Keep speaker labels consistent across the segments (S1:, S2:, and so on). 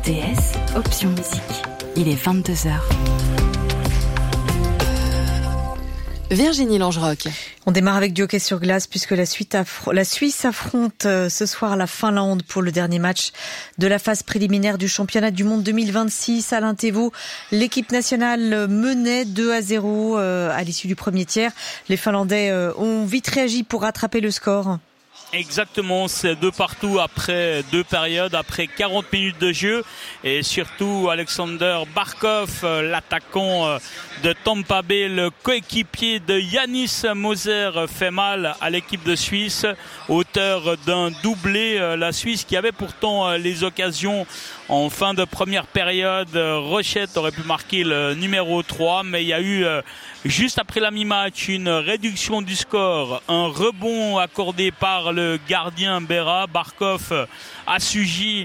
S1: RTS, option musique. Il est 22h. Virginie Langerock.
S2: On démarre avec du hockey sur glace puisque la Suisse affronte ce soir la Finlande pour le dernier match de la phase préliminaire du championnat du monde 2026 à Lintevo. L'équipe nationale menait 2-0 à l'issue du premier tiers. Les Finlandais ont vite réagi pour rattraper le score.
S3: Exactement, c'est 2-2 après 2 périodes, après 40 minutes de jeu. Et surtout Alexander Barkov, l'attaquant de Tampa Bay, le coéquipier de Yanis Moser, fait mal à l'équipe de Suisse, auteur d'un doublé. La Suisse qui avait pourtant les occasions en fin de première période. Rochette aurait pu marquer le numéro 3, mais il y a eu juste après la mi-match une réduction du score, un rebond accordé par le gardien Berra. Barkov a surgi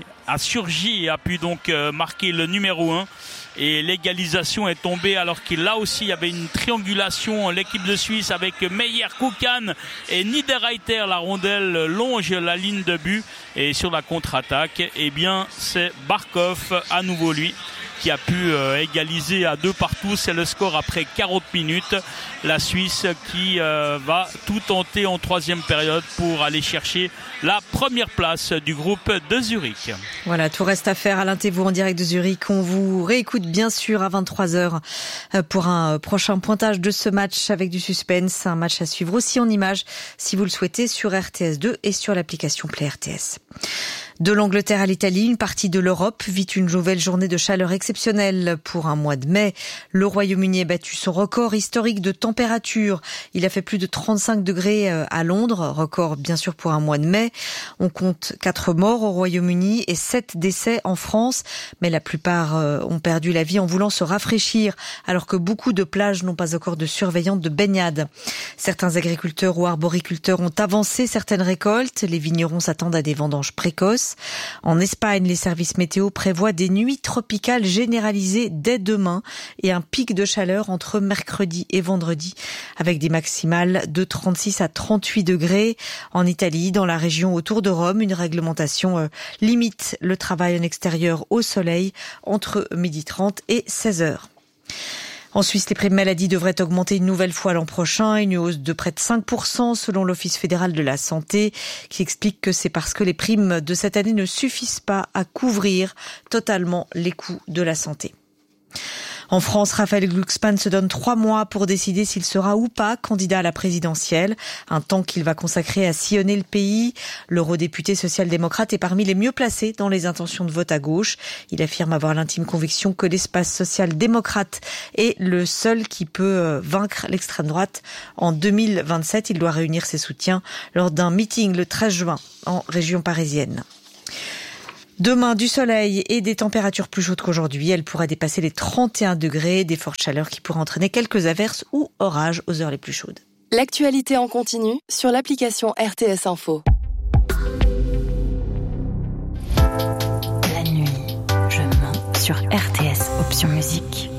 S3: et a pu donc marquer le numéro 1. Et l'égalisation est tombée alors qu'il là aussi il y avait une triangulation. L'équipe de Suisse avec Meyer, Koukan et Niederreiter. La rondelle longe la ligne de but et sur la contre-attaque, eh bien c'est Barkov à nouveau lui qui a pu égaliser à 2-2. C'est le score après 40 minutes. La Suisse qui va tout tenter en troisième période pour aller chercher la première place du groupe de Zurich.
S2: Voilà, tout reste à faire à Lintevo en direct de Zurich. On vous réécoute bien sûr à 23h pour un prochain pointage de ce match avec du suspense. Un match à suivre aussi en images si vous le souhaitez sur RTS2 et sur l'application Play RTS. De l'Angleterre à l'Italie, une partie de l'Europe vit une nouvelle journée de chaleur exceptionnelle pour un mois de mai. Le Royaume-Uni a battu son record historique de température. Il a fait plus de 35 degrés à Londres, record bien sûr pour un mois de mai. On compte 4 morts au Royaume-Uni et 7 décès en France, mais la plupart ont perdu la vie en voulant se rafraîchir, alors que beaucoup de plages n'ont pas encore de surveillante de baignade. Certains agriculteurs ou arboriculteurs ont avancé certaines récoltes. Les vignerons s'attendent à des vendanges précoces. En Espagne, les services météo prévoient des nuits tropicales généralisées dès demain et un pic de chaleur entre mercredi et vendredi avec des maximales de 36 à 38 degrés. En Italie, dans la région autour de Rome, une réglementation limite le travail en extérieur au soleil entre 12h30 et 16h. En Suisse, les primes maladie devraient augmenter une nouvelle fois l'an prochain, une hausse de près de 5% selon l'Office fédéral de la santé, qui explique que c'est parce que les primes de cette année ne suffisent pas à couvrir totalement les coûts de la santé. En France, Raphaël Glucksmann se donne 3 mois pour décider s'il sera ou pas candidat à la présidentielle. Un temps qu'il va consacrer à sillonner le pays. L'eurodéputé social-démocrate est parmi les mieux placés dans les intentions de vote à gauche. Il affirme avoir l'intime conviction que l'espace social-démocrate est le seul qui peut vaincre l'extrême droite. En 2027, il doit réunir ses soutiens lors d'un meeting le 13 juin en région parisienne. Demain, du soleil et des températures plus chaudes qu'aujourd'hui. Elle pourrait dépasser les 31 degrés, des fortes chaleurs qui pourraient entraîner quelques averses ou orages aux heures les plus chaudes.
S1: L'actualité en continu sur l'application RTS Info. La nuit, je mens sur RTS, option musique.